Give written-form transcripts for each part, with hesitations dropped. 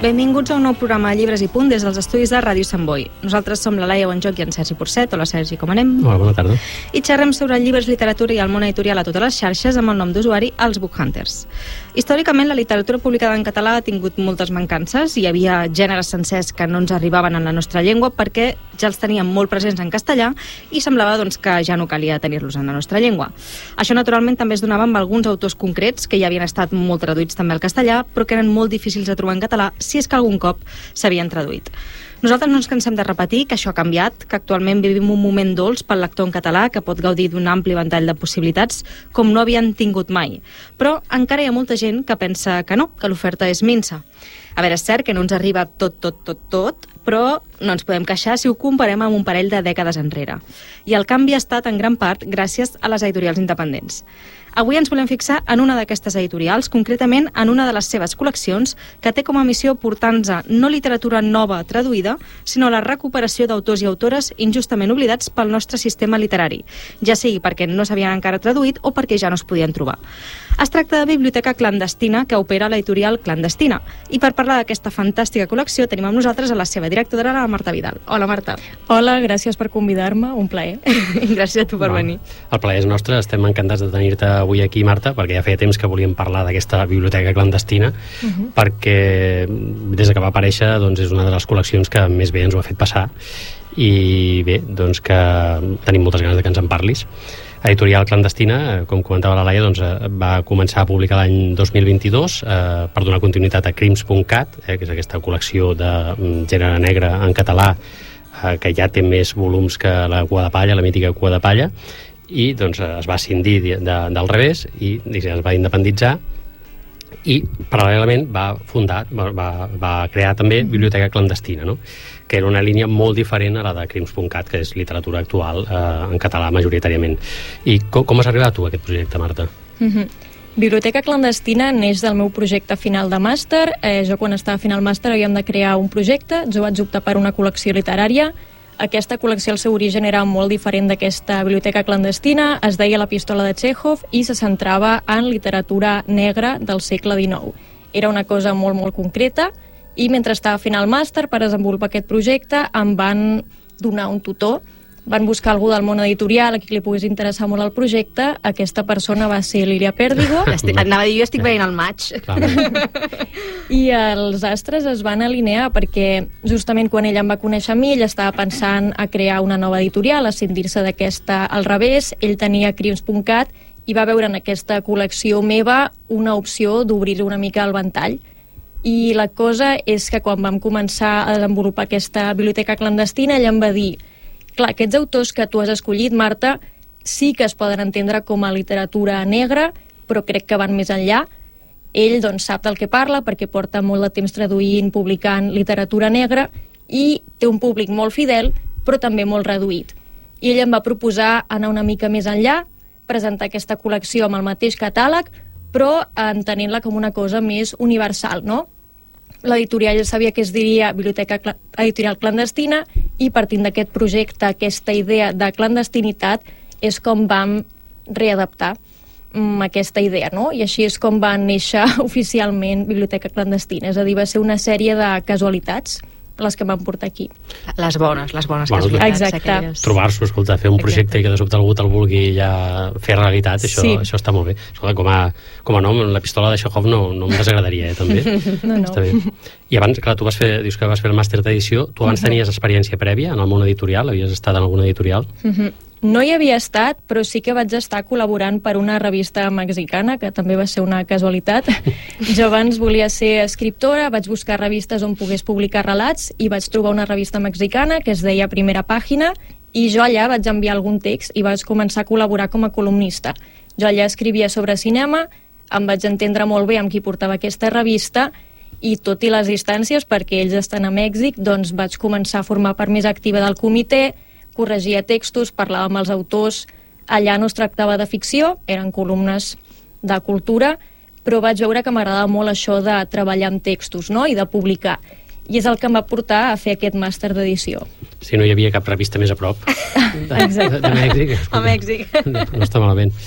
Benvinguts a un nou programa de Llibres i Punt des dels estudis de Ràdio Sant Boi. Nosaltres som la Laia Bonjoc i en Sergi Porcet. Hola, Sergi, com anem? Hola, bona tarda. I xerrem sobre llibres, literatura i el món editorial a totes les xarxes amb el nom d'usuari Els Book Hunters. Històricament, la literatura publicada en català ha tingut moltes mancances. Hi havia gèneres sencers que no ens arribaven en la nostra llengua perquè ja els teníem molt presents en castellà i semblava que ja no calia tenir-los en la nostra llengua. Això, naturalment, també es donava amb alguns autors concrets que ja havien estat molt traduïts també al castellà, però que eren molt difícils de trobar en català si és que algun cop s'havien traduït. Nosaltres no ens cansem de repetir que això ha canviat, que actualment vivim un moment dolç pel lector en català que pot gaudir d'un ampli ventall de possibilitats com no havien tingut mai. Però encara hi ha molta gent que pensa que no, que l'oferta és minsa. A veure, és cert que no ens arriba tot, però no ens podem queixar si ho comparem amb un parell de dècades enrere. I el canvi ha estat en gran part gràcies a les editorials independents. Avui ens volem fixar en una d'aquestes editorials, concretament en una de les seves col·leccions, que té com a missió portar-nos no literatura nova traduïda, sinó la recuperació d'autors i autores injustament oblidats pel nostre sistema literari, ja sigui perquè no s'havien encara traduït o perquè ja no es podien trobar. Es tracta de Biblioteca Clandestina, que opera l'editorial Clandestina. I per parlar d'aquesta fantàstica col·lecció tenim amb nosaltres a la seva directora, la Marta Vidal. Hola, Marta. Hola, gràcies per convidar-me, un plaer. Gràcies a tu per venir. El plaer és nostre, estem encantats de tenir-te avui aquí, Marta, perquè ja feia temps que volíem parlar d'aquesta biblioteca clandestina, perquè des que va aparèixer és una de les col·leccions que més bé ens ho ha fet passar i bé, que tenim moltes ganes de que ens en parlis. Editorial Clandestina, com comentava la Laia, va començar a publicar l'any 2022 per donar continuïtat a Crims.cat, que és aquesta col·lecció de gènere negre en català que ja té més volums que la Cua de Palla, la mítica Cua de Palla, i es va escindir del revés i es va independitzar i paral·lelament va crear també Biblioteca Clandestina, no? Que era una línia molt diferent a la de Crims.cat, que és literatura actual en català majoritàriament. I com has arribat tu a aquest projecte, Marta? Biblioteca Clandestina neix del meu projecte final de màster. Jo quan estava a final màster havíem de crear un projecte, jo vaig optar per una col·lecció literària. Aquesta col·lecció, el seu origen era molt diferent d'aquesta biblioteca clandestina, es deia La pistola de Txékhov i se centrava en literatura negra del segle XIX. Era una cosa molt, molt concreta i mentre estava fent el màster per desenvolupar aquest projecte em van donar un tutor, van buscar algú del món editorial a qui li pogués interessar molt el projecte. Aquesta persona va ser l'Ilia Pèrdigo. Anava a dir, jo estic veient el maig. I els astres es van alinear perquè justament quan ell em va conèixer a mi, ell estava pensant a crear una nova editorial, a escindir-se d'aquesta al revés. Ell tenia Crims.cat i va veure en aquesta col·lecció meva una opció d'obrir una mica el ventall. I la cosa és que quan vam començar a desenvolupar aquesta biblioteca clandestina, ell em va dir: clar, aquests autors que tu has escollit, Marta, sí que es poden entendre com a literatura negra, però crec que van més enllà. Ell sap del que parla perquè porta molt de temps traduint, publicant literatura negra i té un públic molt fidel, però també molt reduït. I ell em va proposar anar una mica més enllà, presentar aquesta col·lecció amb el mateix catàleg, però entenent-la com una cosa més universal, no? L'editorial ja sabia que es diria Biblioteca Editorial Clandestina i partint d'aquest projecte, aquesta idea de clandestinitat, és com vam readaptar aquesta idea, no? I així és com va néixer oficialment Biblioteca Clandestina, és a dir, va ser una sèrie de casualitats les que em van portar aquí. Les bones casualitats. Exacte. Trobar-s'ho, escolta, fer un projecte i que de sobte algú te'l vulgui ja fer realitat, això està molt bé. Escolta, com a nom, la pistola de Txékhov no em desagradaria, també. No. Està bé. I abans, clar, dius que vas fer el màster d'edició, tu abans tenies experiència prèvia en el món editorial? Havies estat en alguna editorial? No hi havia estat, però sí que vaig estar col·laborant per una revista mexicana, que també va ser una casualitat. Jo abans volia ser escriptora, vaig buscar revistes on pogués publicar relats i vaig trobar una revista mexicana que es deia Primera Pàgina i jo allà vaig enviar algun text i vaig començar a col·laborar com a columnista. Jo allà escrivia sobre cinema, em vaig entendre molt bé amb qui portava aquesta revista i tot i les distàncies, perquè ells estan a Mèxic, doncs vaig començar a formar part més activa del comitè, corregia textos, parlava amb els autors. Allà no es tractava de ficció, eren columnes de cultura, però vaig veure que m'agradava molt això de treballar amb textos, no?, i de publicar. I és el que em va portar a fer aquest màster d'edició. Si no hi havia cap revista més a prop de Mèxic. A Mèxic. No està malament.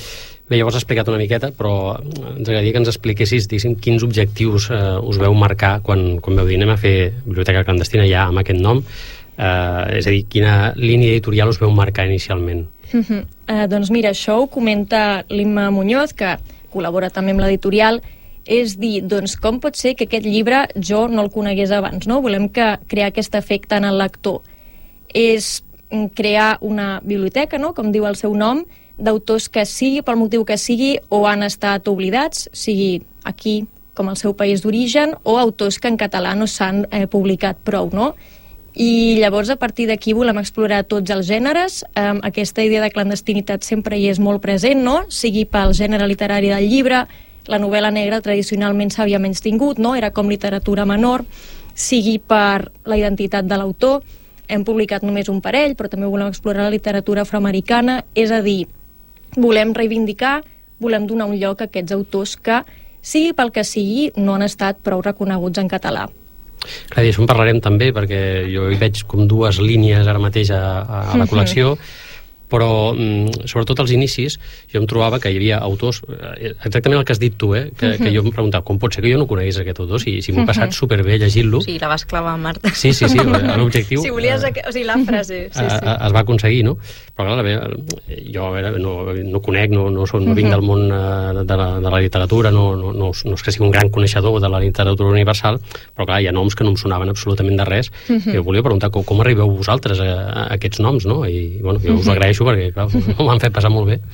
Bé, llavors has explicat una miqueta, però ens agradaria que ens expliquessis, diguéssim, quins objectius us veu marcar quan veu dir anem a fer biblioteca clandestina ja amb aquest nom, és a dir, quina línia editorial us veu marcar inicialment? Doncs mira, això ho comenta l'Imma Muñoz, que col·labora també amb l'editorial, és dir, doncs com pot ser que aquest llibre jo no el conegués abans, no? Volem crear aquest efecte en el lector. És crear una biblioteca, no?, com diu el seu nom, d'autors que sigui pel motiu que sigui o han estat oblidats, sigui aquí com el seu país d'origen, o autors que en català no s'han publicat prou, no? I llavors a partir d'aquí volem explorar tots els gèneres. Aquesta idea de clandestinitat sempre hi és molt present, no? Sigui pel gènere literari del llibre, la novel·la negra tradicionalment s'havia menystingut, no? Era com literatura menor, sigui per la identitat de l'autor. Hem publicat només un parell, però també volem explorar la literatura afroamericana, és a dir, volem reivindicar, volem donar un lloc a aquests autors que, sigui pel que sigui, no han estat prou reconeguts en català. Clar, i això en parlarem també, perquè jo hi veig com dues línies ara mateix a la col·lecció, però sobretot als inicis jo em trobava que hi havia autors, exactament el que has dit tu, que jo em preguntava com pot ser que jo no conegués aquest autor, si m'ho he passat superbé llegint-lo. Sí, la vas clavar, Marta. Sí, l'objectiu si volies, la frase, sí. Es va aconseguir, no? Però clar, jo no conec, no vinc del món de la literatura, no és que sigui un gran coneixedor de la literatura universal, però clar, hi ha noms que no em sonaven absolutament de res. Jo volia preguntar com arribeu vosaltres a aquests noms, no? I bueno, jo us agraeixo perquè, clar, m'ho han fet passar molt bé.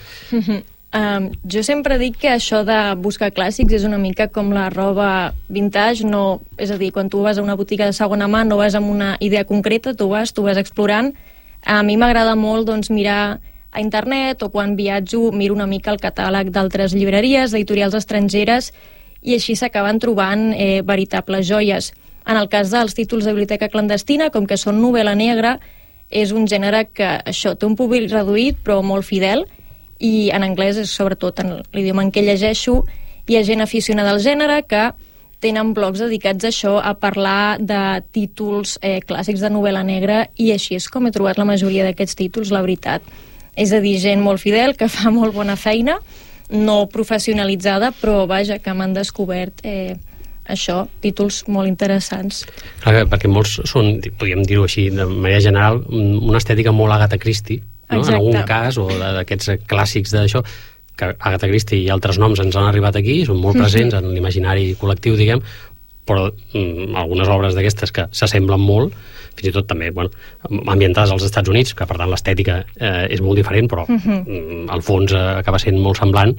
Jo sempre dic que això de buscar clàssics és una mica com la roba vintage, és a dir, quan tu vas a una botiga de segona mà no vas amb una idea concreta, tu vas explorant. A mi m'agrada molt doncs, mirar a internet, o quan viatjo miro una mica el catàleg d'altres llibreries, editorials estrangeres, i així s'acaben trobant veritables joies. En el cas dels títols de biblioteca clandestina, com que són novel·la negra, és un gènere que això té un públic reduït però molt fidel, i en anglès és sobretot en l'idioma en què llegeixo. Hi ha gent aficionada al gènere que tenen blogs dedicats a això, a parlar de títols clàssics de novel·la negra, i així és com he trobat la majoria d'aquests títols, la veritat. És a dir, gent molt fidel, que fa molt bona feina, no professionalitzada, però vaja, que m'han descobert això, títols molt interessants. Clar, perquè molts són, podríem dir-ho així, de manera general, una estètica molt Agatha Christie, no? En algun cas, o d'aquests clàssics d'això, que Agatha Christie i altres noms ens han arribat aquí, són molt presents en l'imaginari col·lectiu, diguem, però algunes obres d'aquestes que s'assemblen molt, fins i tot també, ambientades als Estats Units, que per tant l'estètica és molt diferent, però al fons acaba sent molt semblant,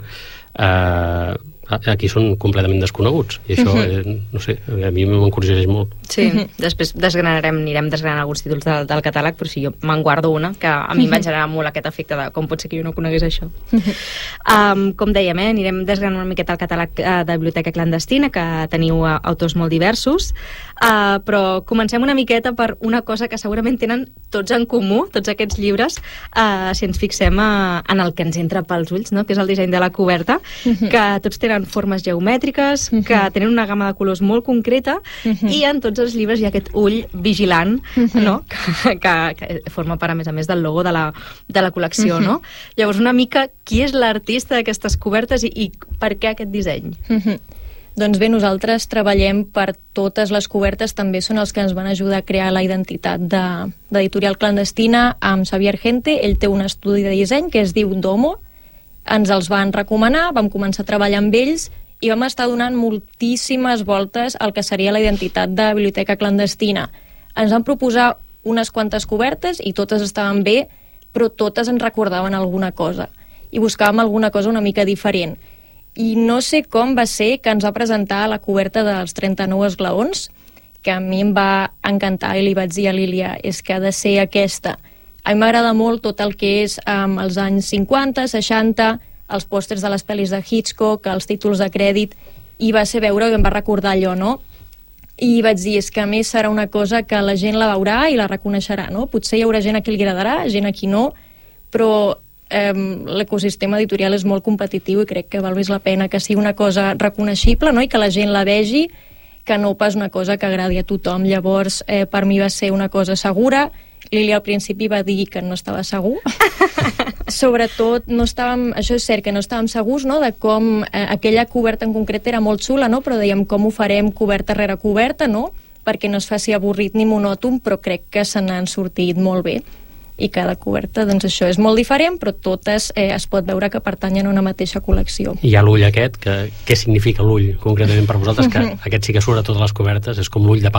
aquí són completament desconeguts, i això, no sé, a mi m'encurioseix molt. Sí, després anirem desgranant alguns títols del catàleg, però sí, jo me'n guardo una, que a mi em va generar molt aquest efecte de com pot ser que jo no conegués això. Com dèiem, anirem desgranant una miqueta el catàleg de biblioteca clandestina, que teniu autors molt diversos, però comencem una miqueta per una cosa que segurament tenen tots en comú, tots aquests llibres, si ens fixem en el que ens entra pels ulls, no? Que és el disseny de la coberta, que tots tenen formes geomètriques, que tenen una gamma de colors molt concreta, i en tots els llibres hi ha aquest ull vigilant, no? que forma part, a més del logo de la col·lecció, no? Llavors, una mica, qui és l'artista d'aquestes cobertes i per què aquest disseny? Doncs bé, nosaltres treballem per totes les cobertes, també són els que ens van ajudar a crear la identitat d'Editorial Clandestina, amb Xavier Gente. Ell té un estudi de disseny que es diu Domo, ens els van recomanar, vam començar a treballar amb ells i vam estar donant moltíssimes voltes al que seria la identitat de biblioteca clandestina. Ens van proposar unes quantes cobertes i totes estaven bé, però totes ens recordaven alguna cosa i buscàvem alguna cosa una mica diferent. I no sé com va ser que ens va presentar la coberta dels 39 esglaons, que a mi em va encantar, i li vaig dir a Lília, és que ha de ser aquesta. A mi m'agrada molt tot el que és els anys 50, 60, els pòsters de les pel·lis de Hitchcock, els títols de crèdit, i va ser veure que em va recordar allò, no? I vaig dir, és que a més serà una cosa que la gent la veurà i la reconeixerà, no? Potser hi haurà gent a qui li agradarà, gent a qui no, però l'ecosistema editorial és molt competitiu i crec que val més la pena que sigui una cosa reconeixible, no? I que la gent la vegi, que no pas una cosa que agradi a tothom. Llavors, per mi va ser una cosa segura. Lília al principi va dir que no estava segur. Sobretot, això és cert, que no estàvem segurs, no?, de com aquella coberta en concret era molt xula, no?, però dèiem com ho farem coberta rere coberta, no?, perquè no es faci avorrit ni monòton, però crec que se n'han sortit molt bé. I cada coberta, doncs això és molt diferent, però totes es pot veure que pertanyen a una mateixa col·lecció. Hi ha l'ull aquest, què significa l'ull concretament per vosaltres? Que aquest sí que surt a totes les cobertes, és com l'ull de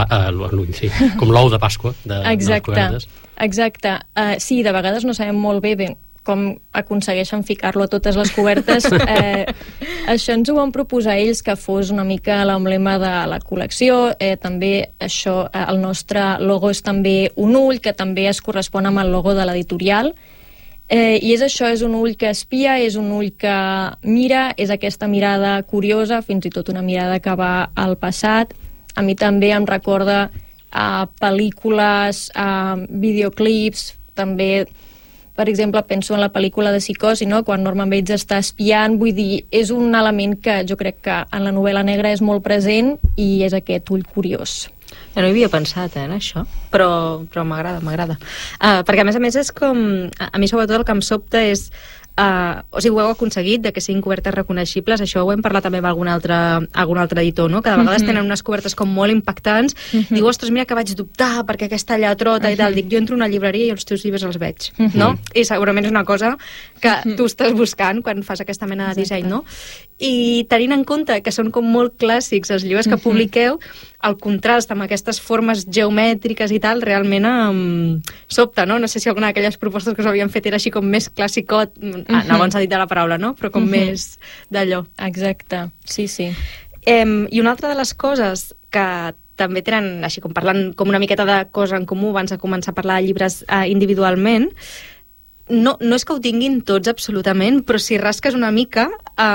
com l'ou de Pasqua de les cobertes. Exacte. Sí, de vegades no sabem molt bé com aconsegueixen ficar-lo a totes les cobertes. Això ens ho van proposar ells, que fos una mica l'emblema de la col·lecció. També això, el nostre logo és també un ull, que també es correspon amb el logo de l'editorial. I és això, és un ull que espia, és un ull que mira, és aquesta mirada curiosa, fins i tot una mirada que va al passat. A mi també em recorda a pel·lícules, a videoclips, també. Per exemple, penso en la pel·lícula de Psicosi, no?, quan Norman Bates està espiant. Vull dir, és un element que jo crec que en la novel·la negra és molt present i és aquest ull curiós. Ja no hi havia pensat, en això, però m'agrada. Perquè, a més, és com... A mi, sobretot, el que em sobta és... o sigui, ho heu aconseguit, de que siguin cobertes reconeixibles. Això ho hem parlat també amb algun altre editor, no?, que de vegades tenen unes cobertes com molt impactants. Diu, ostres, mira que vaig dubtar perquè aquesta lletrota i tal. Dic, jo entro a una llibreria i els teus llibres els veig, no? I segurament és una cosa que tu estàs buscant quan fas aquesta mena de disseny, no? I tenint en compte que són com molt clàssics els llibres que publiqueu, el contrast amb aquestes formes geomètriques i tal realment sobta, no? No sé si alguna d'aquelles propostes que us havien fet era així com més clàssicot, en el bon sentit de la paraula, no? Però com més d'allò. Exacte, sí. I una altra de les coses que també tenen, així com parlant com una miqueta de cosa en comú abans de començar a parlar de llibres individualment, no és que ho tinguin tots absolutament, però si rasques una mica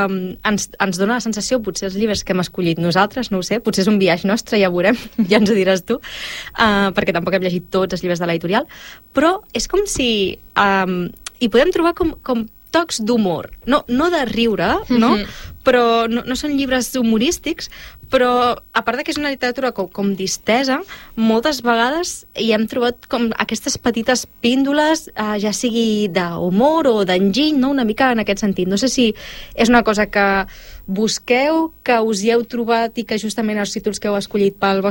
ens dona la sensació, potser els llibres que hem escollit nosaltres, no ho sé, potser és un viatge nostre, ja ho veurem, ja ens ho diràs tu, perquè tampoc hem llegit tots els llibres de l'editorial, però és com si hi podem trobar com tocs d'humor, no de riure, no? Però no són llibres humorístics, però a part que és una literatura com distesa, moltes vegades hi hem trobat com aquestes petites píndoles, ja sigui d'humor o d'enginy, no? Una mica en aquest sentit. No sé si és una cosa que busqueu, que us hi heu trobat i que justament els títols que heu escollit pel